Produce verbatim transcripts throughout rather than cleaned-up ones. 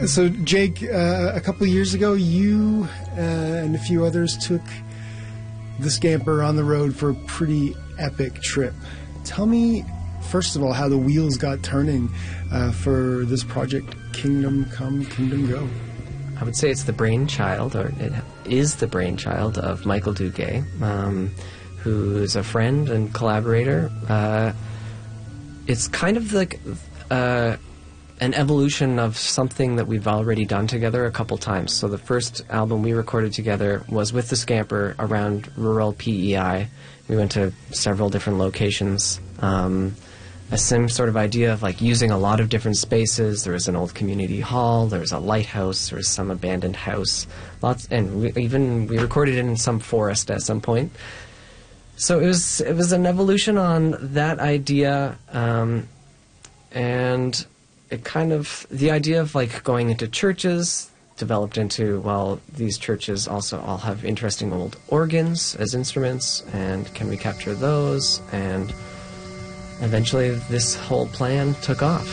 So, Jake, uh, a couple of years ago, you uh, and a few others took the Scamper on the road for a pretty epic trip. Tell me, first of all, how the wheels got turning uh, for this project, Kingdom Come, Kingdom Go. I would say it's the brainchild, or it is the brainchild of Michael Duguay, um, who's a friend and collaborator. Uh, it's kind of like uh, an evolution of something that we've already done together a couple times. So the first album we recorded together was with the Scamper around rural P E I. We went to several different locations. Um, a same sort of idea of like using a lot of different spaces. There was an old community hall, there was a lighthouse, there was some abandoned house, lots, and we, even we recorded in some forest at some point. So it was it was an evolution on that idea, um, and it kind of the idea of like going into churches developed into, well, these churches also all have interesting old organs as instruments, and can we capture those? And eventually this whole plan took off.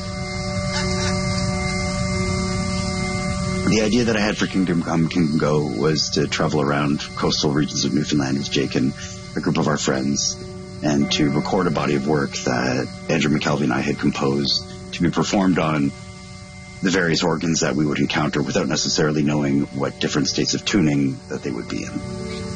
The idea that I had for Kingdom Come, Kingdom Go was to travel around coastal regions of Newfoundland with Jake and a group of our friends, and to record a body of work that Andrew McKelvey and I had composed to be performed on the various organs that we would encounter without necessarily knowing what different states of tuning that they would be in.